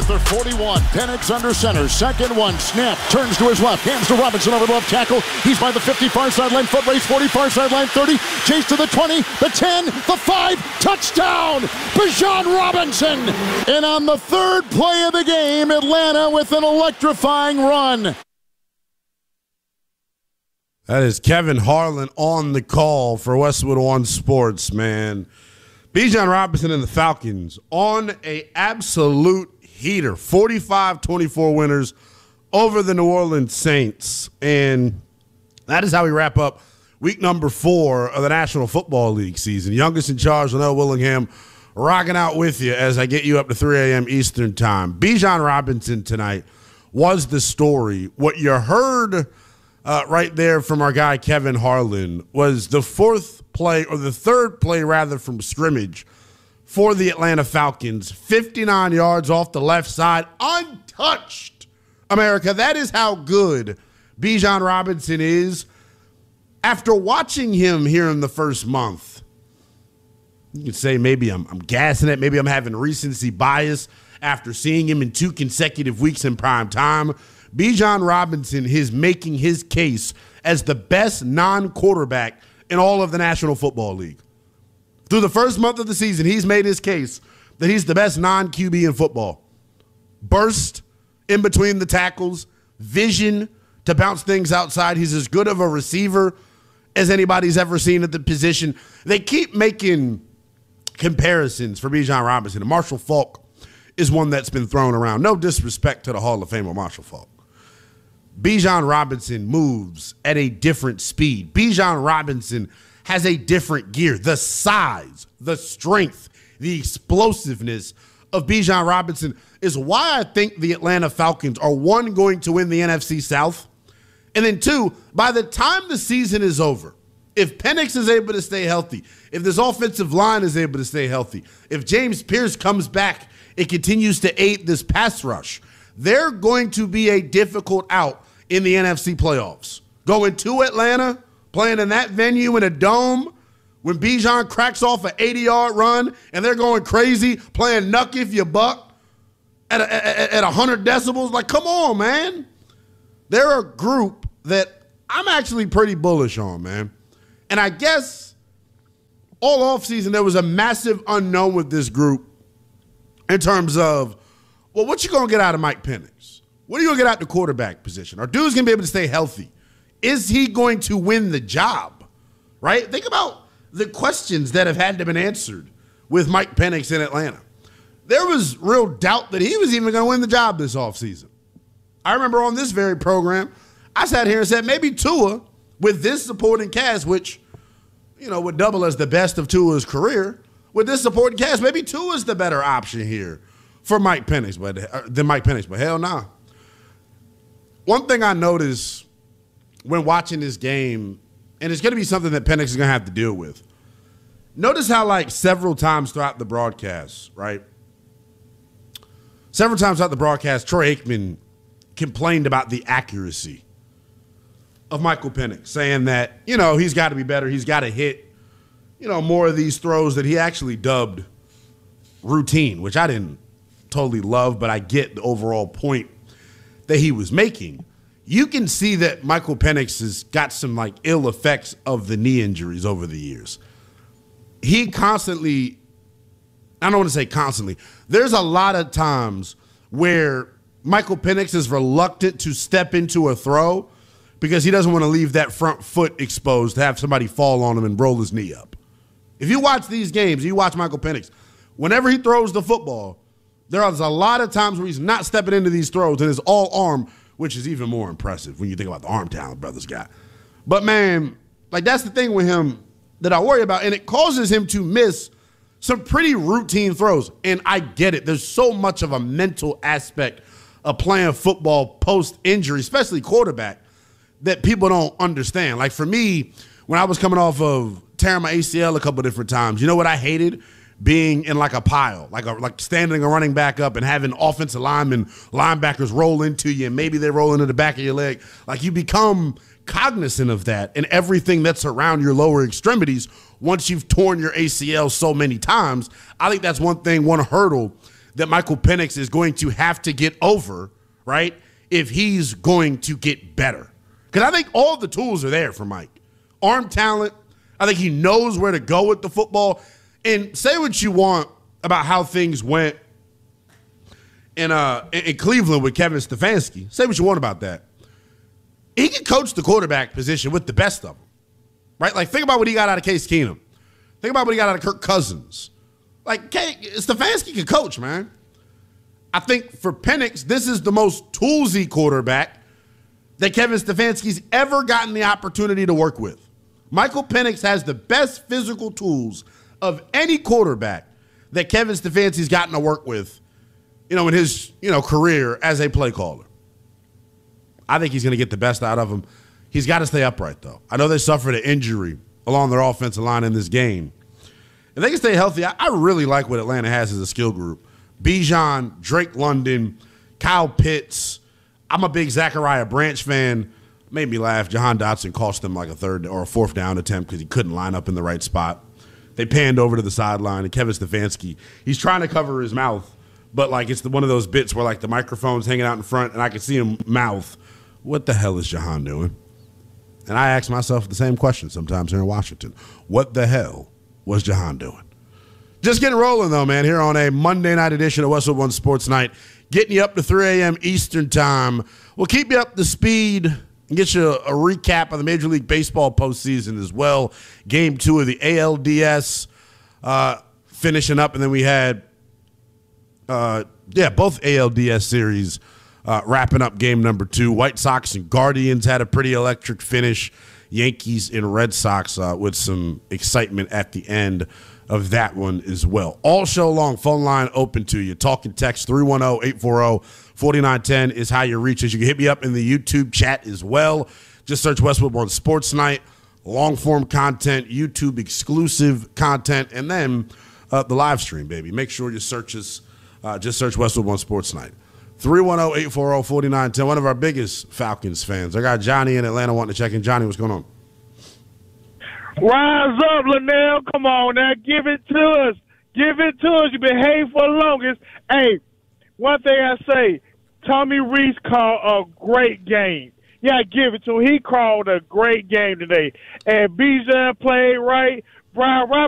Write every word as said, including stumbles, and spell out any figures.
has their forty-one. Penix under center. Second one. Snap. Turns to his left. Hands to Robinson over the left tackle. He's by the fifty, far sideline. Foot race. forty, far sideline. thirty. Chase to the twenty. The ten. The five. Touchdown. Bijan Robinson. And on the third play of the game, Atlanta with an electrifying run. That is Kevin Harlan on the call for Westwood One Sports, man. Bijan Robinson and the Falcons on a absolute heater. forty-five twenty-four winners over the New Orleans Saints. And that is how we wrap up week number four of the National Football League season. Youngest in charge, Linnell Willingham, rocking out with you as I get you up to three a.m. Eastern time. Bijan Robinson tonight was the story. What you heard Uh, right there from our guy Kevin Harlan was the fourth play, or the third play rather, from scrimmage for the Atlanta Falcons. fifty-nine yards off the left side, untouched. America, that is how good Bijan Robinson is. After watching him here in the first month, you could say maybe I'm, I'm gassing it, maybe I'm having recency bias after seeing him in two consecutive weeks in prime time. Bijan Robinson is making his case as the best non-quarterback in all of the National Football League. Through the first month of the season, he's made his case that he's the best non-Q B in football. Burst in between the tackles, vision to bounce things outside. He's as good of a receiver as anybody's ever seen at the position. They keep making comparisons for Bijan Robinson. And Marshall Faulk is one that's been thrown around. No disrespect to the Hall of Famer Marshall Faulk. Bijan Robinson moves at a different speed. Bijan Robinson has a different gear. The size, the strength, the explosiveness of Bijan Robinson is why I think the Atlanta Falcons are, one, going to win the N F C South, and then two, by the time the season is over, if Penix is able to stay healthy, if this offensive line is able to stay healthy, if James Pierce comes back and continues to aid this pass rush, they're going to be a difficult out in the N F C playoffs. Going to Atlanta, playing in that venue in a dome, when Bijan cracks off an eighty-yard run and they're going crazy, playing Knuck If You Buck at, a, at, at one hundred decibels. Like, come on, man. They're a group that I'm actually pretty bullish on, man. And I guess all offseason there was a massive unknown with this group in terms of, well, what you going to get out of Mike Penix? What are you going to get out the quarterback position? Are dudes going to be able to stay healthy? Is he going to win the job? Right? Think about the questions that have had to be answered with Mike Penix in Atlanta. There was real doubt that he was even going to win the job this offseason. I remember on this very program, I sat here and said maybe Tua, with this supporting cast, which, you know, would double as the best of Tua's career, with this supporting cast, maybe Tua is the better option here for Mike Penix, but uh, than Mike Penix, but hell nah. One thing I noticed when watching this game, and it's going to be something that Penix is going to have to deal with. Notice how, like, several times throughout the broadcast, right? Several times throughout the broadcast, Troy Aikman complained about the accuracy of Michael Penix, saying that, you know, he's got to be better. He's got to hit, you know, more of these throws that he actually dubbed routine, which I didn't totally love, but I get the overall point that he was making. You can see that Michael Penix has got some, like, ill effects of the knee injuries over the years. He constantly, I don't want to say constantly, there's a lot of times where Michael Penix is reluctant to step into a throw because he doesn't want to leave that front foot exposed to have somebody fall on him and roll his knee up. If you watch these games, you watch Michael Penix, whenever he throws the football, there are a lot of times where he's not stepping into these throws and it's all arm, which is even more impressive when you think about the arm talent brother's got. But, man, like, that's the thing with him that I worry about, and it causes him to miss some pretty routine throws. And I get it. There's so much of a mental aspect of playing football post-injury, especially quarterback, that people don't understand. Like, for me, when I was coming off of tearing my A C L a couple different times, you know what I hated? Being in, like, a pile, like a, like standing a running back up and having offensive linemen, linebackers roll into you, and maybe they roll into the back of your leg. Like, you become cognizant of that and everything that's around your lower extremities once you've torn your A C L so many times. I think that's one thing, one hurdle that Michael Penix is going to have to get over, right, if he's going to get better. Because I think all the tools are there for Mike. Arm talent. I think he knows where to go with the football. And say what you want about how things went in uh in Cleveland with Kevin Stefanski. Say what you want about that. He can coach the quarterback position with the best of them, right? Like, think about what he got out of Case Keenum. Think about what he got out of Kirk Cousins. Like, Stefanski can coach, man. I think for Penix, this is the most toolsy quarterback that Kevin Stefanski's ever gotten the opportunity to work with. Michael Penix has the best physical tools of any quarterback that Kevin Stefanski's gotten to work with, you know, in his, you know, career as a play caller. I think he's going to get the best out of him. He's got to stay upright, though. I know they suffered an injury along their offensive line in this game. If they can stay healthy, I, I really like what Atlanta has as a skill group. Bijan, Drake London, Kyle Pitts. I'm a big Zachariah Branch fan. Made me laugh. Jahan Dotson cost them like a third or a fourth down attempt because he couldn't line up in the right spot. They panned over to the sideline, and Kevin Stefanski, he's trying to cover his mouth, but like it's the, one of those bits where like the microphone's hanging out in front, and I can see him mouth, what the hell is Jahan doing? And I ask myself the same question sometimes here in Washington. What the hell was Jahan doing? Just getting rolling, though, man, here on a Monday night edition of Westwood One Sports Night, getting you up to three a.m. Eastern time. We'll keep you up to speed and get you a, a recap of the Major League Baseball postseason as well. Game two of the A L D S uh, finishing up, and then we had, uh, yeah, both A L D S series uh, wrapping up game number two. White Sox and Guardians had a pretty electric finish. Yankees and Red Sox uh, with some excitement at the end of that one as well. All show long, phone line open to you. Talk and text three one zero, eight four zero, four nine one zero is how you reach us. You can hit me up in the YouTube chat as well. Just search Westwood One Sports Night, long-form content, YouTube exclusive content, and then uh, the live stream, baby. Make sure you search us. Uh, just search Westwood One Sports Night. three one zero, eight four zero, four nine one zero, one of our biggest Falcons fans. I got Johnny in Atlanta wanting to check in. Johnny, what's going on? Rise up, Linnell. Come on now. Give it to us. Give it to us. You behaved for the longest. Hey, one thing I say, Tommy Reese called a great game. Yeah, give it to him. He called a great game today. And Bijan played right. Brian Robinson